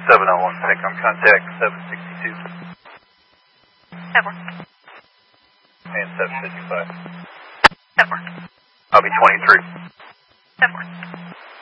701 Peckham, contact 762. Network. And 755. Network. I'll be 23. Network.